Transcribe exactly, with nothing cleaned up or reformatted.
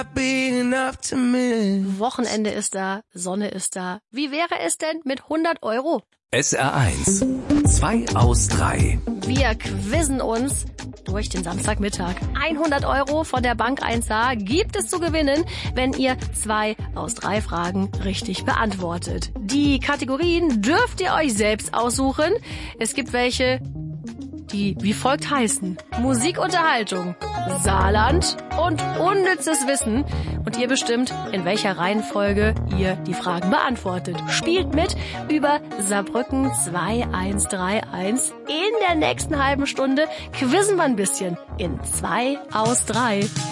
Wochenende ist da, Sonne ist da. Wie wäre es denn mit hundert Euro? S R eins. Zwei aus drei. Wir quizzen uns durch den Samstagmittag. hundert Euro von der Bank eins a gibt es zu gewinnen, wenn ihr zwei aus drei Fragen richtig beantwortet. Die Kategorien dürft ihr euch selbst aussuchen. Es gibt welche, die wie folgt heißen: Musikunterhaltung, Saarland und unnützes Wissen. Und ihr bestimmt, in welcher Reihenfolge ihr die Fragen beantwortet. Spielt mit über Saarbrücken zwei eins drei eins. In der nächsten halben Stunde quizzen wir ein bisschen in zwei aus drei.